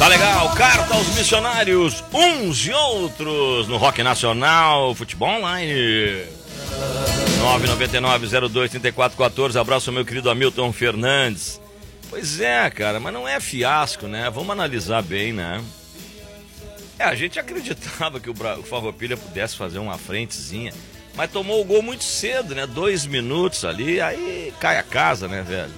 Tá legal, carta aos missionários, uns e outros, no Rock Nacional, Futebol Online. 999-02-3414, abraço ao meu querido Hamilton Fernandes. Pois é, cara, mas não é fiasco, né? Vamos analisar bem, né? A gente acreditava que o Farroupilha pudesse fazer uma frentezinha, mas tomou o gol muito cedo, né? 2 minutos ali, aí cai a casa, né, velho?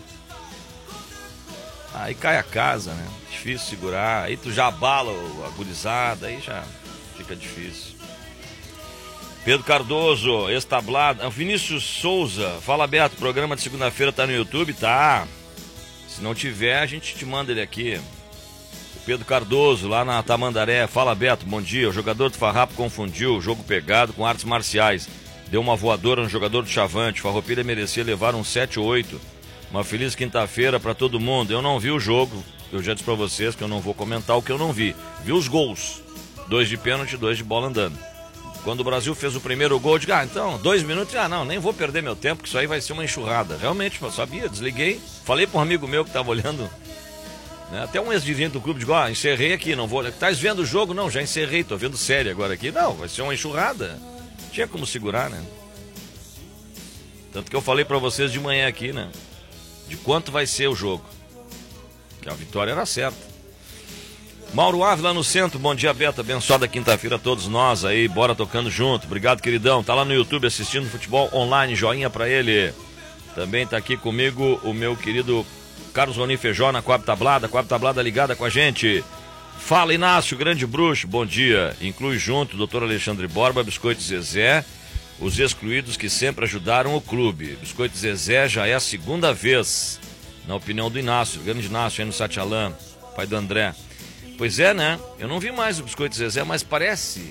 Aí cai a casa, né? Difícil segurar, aí tu já abala a gurizada, aí já fica difícil. Pedro Cardoso, establado. Vinícius Souza, fala Beto, programa de segunda-feira tá no YouTube? Tá. Se não tiver, a gente te manda ele aqui. O Pedro Cardoso, lá na Tamandaré, fala Beto, bom dia. O jogador do Farrapo confundiu o jogo pegado com artes marciais. Deu uma voadora no jogador do Chavante. Farroupilha merecia levar um 7-8. Uma feliz quinta-feira pra todo mundo. Eu não vi o jogo. Eu já disse pra vocês que eu não vou comentar o que eu não vi. Vi os gols. 2 de pênalti, 2 de bola andando. Quando o Brasil fez o primeiro gol, eu digo, então, 2 minutos, não, nem vou perder meu tempo, que isso aí vai ser uma enxurrada. Realmente, eu sabia, desliguei. Falei pra um amigo meu que tava olhando, né, até um ex-dirigente do clube, digo, encerrei aqui, não vou... Tá vendo o jogo? Não, já encerrei, tô vendo série agora aqui. Não, vai ser uma enxurrada. Tinha como segurar, né? Tanto que eu falei pra vocês de manhã aqui, né? De quanto vai ser o jogo. Que a vitória era certa. Mauro Ávila no centro, bom dia Beto, abençoada quinta-feira a todos nós aí, bora tocando junto, obrigado queridão, tá lá no YouTube assistindo futebol online, joinha pra ele. Também tá aqui comigo o meu querido Carlos Roni Feijó na Coab Tablada ligada com a gente. Fala Inácio, grande bruxo, bom dia, inclui junto o Dr. Alexandre Borba, Biscoito Zezé, os excluídos que sempre ajudaram o clube. Biscoito Zezé já é a segunda vez, na opinião do Inácio, grande Inácio aí no Satialã, pai do André. Pois é, né? Eu não vi mais o Biscoito Zezé, mas parece...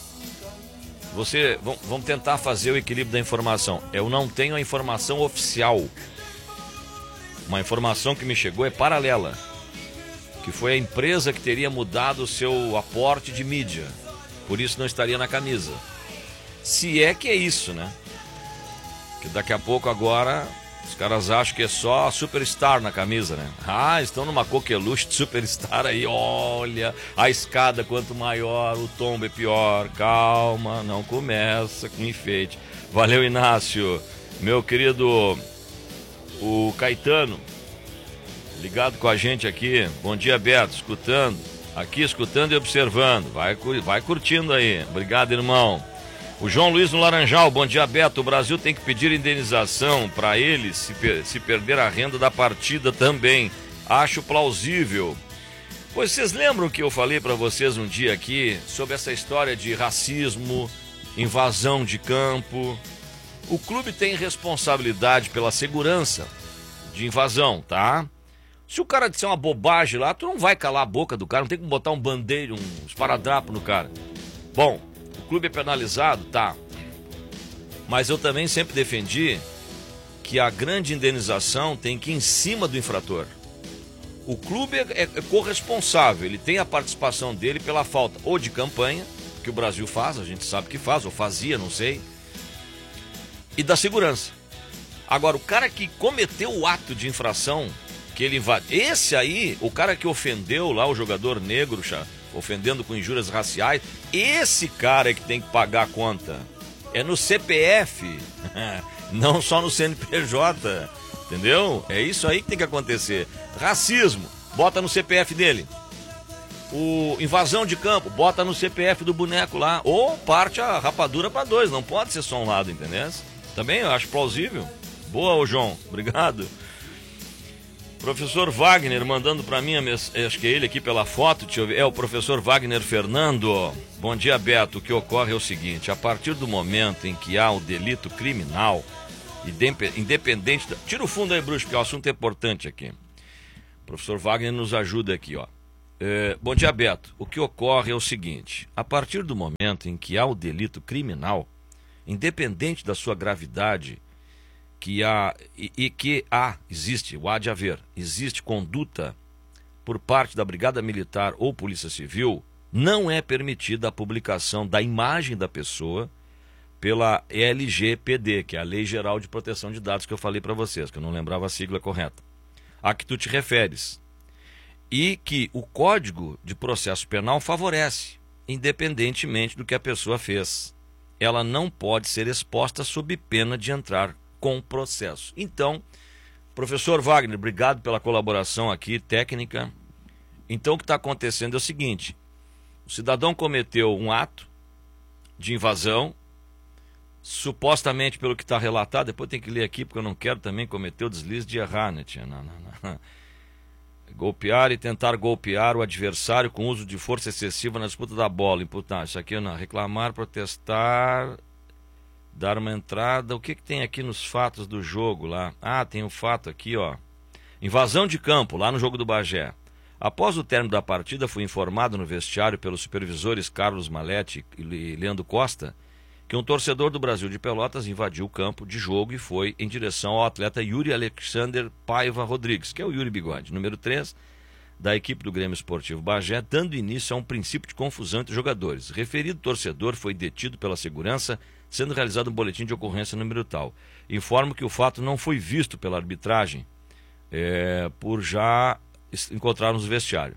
Vamos tentar fazer o equilíbrio da informação. Eu não tenho a informação oficial. Uma informação que me chegou é paralela. Que foi a empresa que teria mudado o seu aporte de mídia. Por isso não estaria na camisa. Se é que é isso, né? Que daqui a pouco agora... Os caras acham que é só Superstar na camisa, né? Estão numa coqueluche de Superstar aí, olha, a escada quanto maior, o tombo é pior, calma, não começa com enfeite. Valeu, Inácio, meu querido, o Caetano, ligado com a gente aqui, bom dia Beto, escutando e observando, vai curtindo aí, obrigado irmão. O João Luiz no Laranjal, bom dia Beto, o Brasil tem que pedir indenização para ele se perder a renda da partida também, acho plausível. Pois vocês lembram que eu falei para vocês um dia aqui sobre essa história de racismo, invasão de campo? O clube tem responsabilidade pela segurança de invasão, tá? Se o cara disser uma bobagem lá, tu não vai calar a boca do cara, não tem como botar um bandeiro, um esparadrapo no cara. Bom, o clube é penalizado, tá. Mas eu também sempre defendi que a grande indenização tem que ir em cima do infrator. O clube é corresponsável, ele tem a participação dele pela falta ou de campanha, que o Brasil faz, a gente sabe que faz, ou fazia, não sei, e da segurança. Agora, o cara que cometeu o ato de infração, que ele invade, esse aí, o cara que ofendeu lá o jogador negro, ofendendo com injúrias raciais, esse cara é que tem que pagar a conta. É no CPF, não só no CNPJ, entendeu? É isso aí que tem que acontecer. Racismo, bota no CPF dele. O invasão de campo, bota no CPF do boneco lá. Ou parte a rapadura para 2, não pode ser só um lado, entendeu? Também eu acho plausível. Boa, ô João, obrigado. Professor Wagner mandando para mim, acho que é ele aqui pela foto, deixa eu ver. É o professor Wagner Fernando. Bom dia, Beto. O que ocorre é o seguinte, a partir do momento em que há o delito criminal, independente da... Tira o fundo aí, bruxo, porque o assunto é importante aqui. O professor Wagner nos ajuda aqui, ó. Bom dia, Beto. O que ocorre é o seguinte, a partir do momento em que há o delito criminal, independente da sua gravidade, existe conduta por parte da Brigada Militar ou Polícia Civil, não é permitida a publicação da imagem da pessoa pela LGPD, que é a Lei Geral de Proteção de Dados que eu falei para vocês, que eu não lembrava a sigla correta, a que tu te referes. e que o Código de Processo Penal favorece, independentemente do que a pessoa fez. Ela não pode ser exposta sob pena de entrar com processo. Então, professor Wagner, obrigado pela colaboração aqui, técnica. Então, o que está acontecendo é o seguinte: o cidadão cometeu um ato de invasão, supostamente pelo que está relatado, depois tem que ler aqui, porque eu não quero também cometer o deslize de errar, né, tia? Não. Golpear e tentar golpear o adversário com uso de força excessiva na disputa da bola. Imputar, isso aqui não. Reclamar, protestar, dar uma entrada. O que tem aqui nos fatos do jogo lá? Ah, tem um fato aqui, ó. Invasão de campo, lá no jogo do Bagé. Após o término da partida, fui informado no vestiário pelos supervisores Carlos Malete e Leandro Costa que um torcedor do Brasil de Pelotas invadiu o campo de jogo e foi em direção ao atleta Yuri Alexander Paiva Rodrigues, que é o Yuri Bigode, número 3 da equipe do Grêmio Esportivo Bagé, dando início a um princípio de confusão entre jogadores. Referido torcedor foi detido pela segurança, sendo realizado um boletim de ocorrência número tal. Informo que o fato não foi visto pela arbitragem, por já encontrar nos vestiários.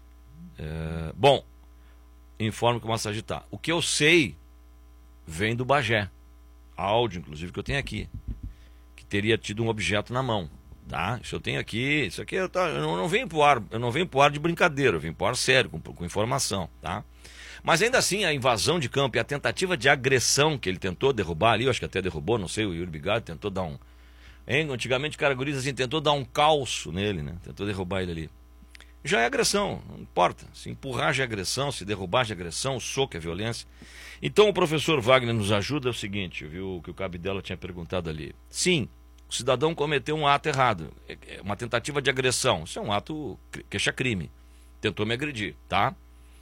Bom, informo que o massagem tá. O que eu sei vem do Bagé. Áudio, inclusive, que eu tenho aqui. Que teria tido um objeto na mão. Tá? Isso eu tenho aqui. Isso aqui eu não venho pro ar. Eu não venho pro ar de brincadeira. Eu venho pro ar sério, com informação. Tá? Mas ainda assim, a invasão de campo e a tentativa de agressão que ele tentou derrubar ali, eu acho que até derrubou, não sei, o Yuri Bigode tentou dar um... Antigamente o cara guriza assim, tentou dar um calço nele, né? Tentou derrubar ele ali. Já é agressão, não importa. Se empurrar já é agressão, se derrubar já é agressão, o soco é violência. Então o professor Wagner nos ajuda, é o seguinte, viu, que o Cabidela tinha perguntado ali. Sim, o cidadão cometeu um ato errado, uma tentativa de agressão. Isso é um ato queixa-crime. Tentou me agredir, tá?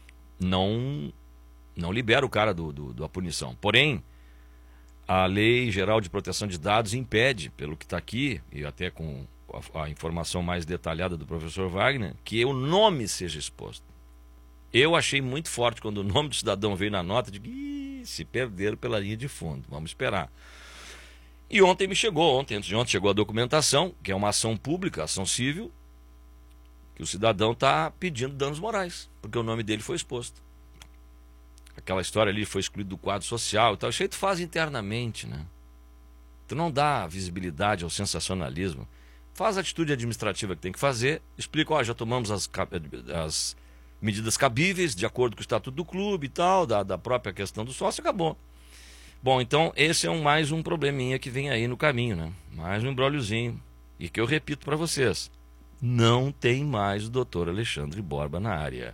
Não libera o cara da punição. Porém, a Lei Geral de Proteção de Dados impede, pelo que está aqui, e até com a informação mais detalhada do professor Wagner, que o nome seja exposto. Eu achei muito forte quando o nome do cidadão veio na nota, de que se perderam pela linha de fundo, vamos esperar. E ontem antes de ontem chegou a documentação, que é uma ação pública, ação civil, que o cidadão está pedindo danos morais, porque o nome dele foi exposto. Aquela história ali foi excluído do quadro social e tal, isso aí tu faz internamente, né? Tu não dá visibilidade ao sensacionalismo. Faz a atitude administrativa que tem que fazer, explica, ó, já tomamos as medidas cabíveis, de acordo com o estatuto do clube e tal, da própria questão do sócio, acabou. Bom, então esse é mais um probleminha que vem aí no caminho, né? Mais um embróliozinho. E que eu repito para vocês, não tem mais o doutor Alexandre Borba na área.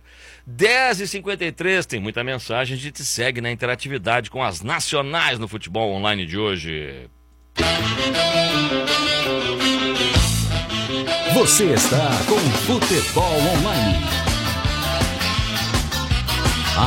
10h53, tem muita mensagem, a gente segue na interatividade com as nacionais no futebol online de hoje. Você está com Futebol Online.